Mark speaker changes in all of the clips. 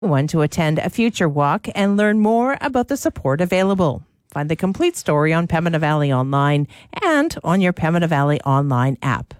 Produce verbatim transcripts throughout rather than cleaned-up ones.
Speaker 1: One to attend a future walk and learn more about the support available. Find the complete story on Pembina Valley Online and on your Pembina Valley Online app.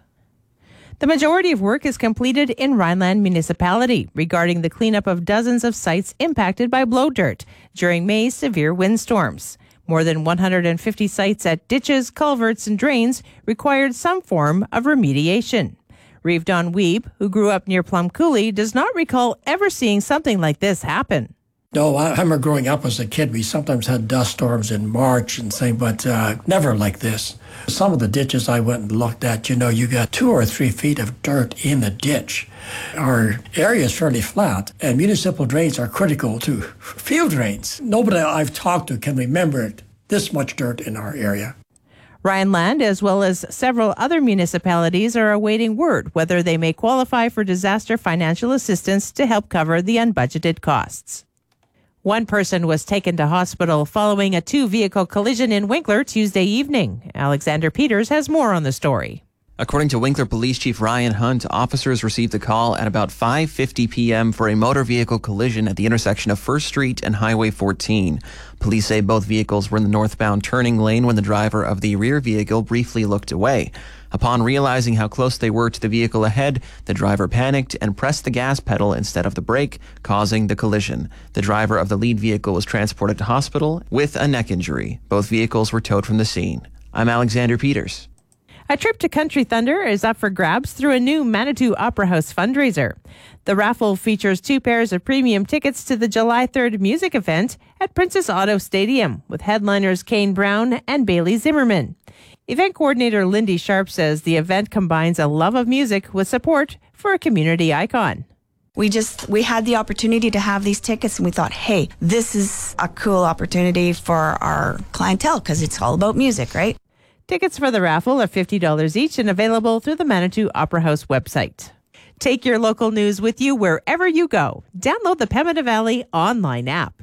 Speaker 1: The majority of work is completed in Rhineland Municipality regarding the cleanup of dozens of sites impacted by blow dirt during May's severe windstorms. More than one hundred fifty sites at ditches, culverts, and drains required some form of remediation. Reeve Don Weeb, who grew up near Plum Coulee, does not recall ever seeing something like this happen.
Speaker 2: No, I remember growing up as a kid, we sometimes had dust storms in March and things, but uh, never like this. Some of the ditches I went and looked at, you know, you got two or three feet of dirt in the ditch. Our area is fairly flat, and municipal drains are critical to field drains. Nobody I've talked to can remember it, this much dirt in our area.
Speaker 1: Rhineland, as well as several other municipalities, are awaiting word whether they may qualify for disaster financial assistance to help cover the unbudgeted costs. One person was taken to hospital following a two-vehicle collision in Winkler Tuesday evening. Alexander Peters has more on the story.
Speaker 3: According to Winkler Police Chief Ryan Hunt, officers received a call at about five fifty p.m. for a motor vehicle collision at the intersection of First Street and Highway fourteen. Police say both vehicles were in the northbound turning lane when the driver of the rear vehicle briefly looked away. Upon realizing how close they were to the vehicle ahead, the driver panicked and pressed the gas pedal instead of the brake, causing the collision. The driver of the lead vehicle was transported to hospital with a neck injury. Both vehicles were towed from the scene. I'm Alexander Peters.
Speaker 1: A trip to Country Thunder is up for grabs through a new Manitou Opera House fundraiser. The raffle features two pairs of premium tickets to the July third music event at Princess Auto Stadium with headliners Kane Brown and Bailey Zimmerman. Event coordinator Lindy Sharp says the event combines a love of music with support for a community icon.
Speaker 4: We just, we had the opportunity to have these tickets and we thought, hey, this is a cool opportunity for our clientele because it's all about music, right?
Speaker 1: Tickets for the raffle are fifty dollars each and available through the Manitou Opera House website. Take your local news with you wherever you go. Download the Pembina Valley Online app.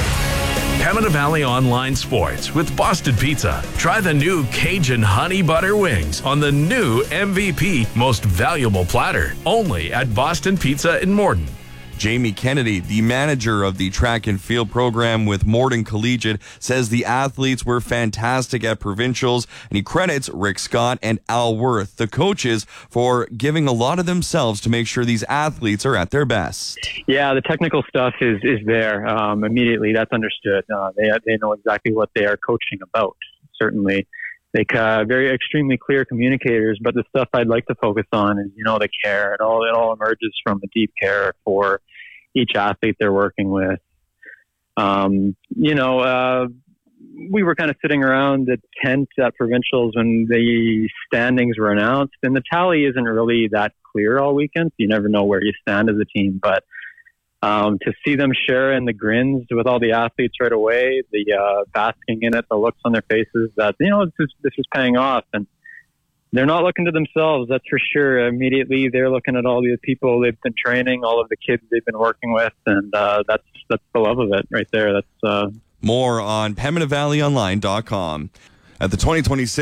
Speaker 5: Pembina Valley Online Sports with Boston Pizza. Try the new Cajun Honey Butter Wings on the new M V P Most Valuable Platter. Only at Boston Pizza in Morden.
Speaker 6: Jamie Kennedy, the manager of the track and field program with Morden Collegiate, says the athletes were fantastic at provincials, and he credits Rick Scott and Al Worth, the coaches, for giving a lot of themselves to make sure these athletes are at their best.
Speaker 7: Yeah, the technical stuff is is there um, immediately. That's understood. Uh, they they know exactly what they are coaching about. Certainly, they uh, very extremely clear communicators. But the stuff I'd like to focus on is, you know, the care. It all it all emerges from a deep care for each athlete they're working with. Um, you know, uh, we were kind of sitting around the tent at provincials when the standings were announced, and the tally isn't really that clear all weekend. So you never know where you stand as a team, but um, to see them share in the grins with all the athletes right away, the uh, basking in it, the looks on their faces that, you know, this is, this is paying off. And they're not looking to themselves, that's for sure. Immediately, they're looking at all the people they've been training, all of the kids they've been working with, and uh, that's that's the love of it right there. That's uh...
Speaker 6: More on Pembina Valley Online dot com. At the twenty twenty-six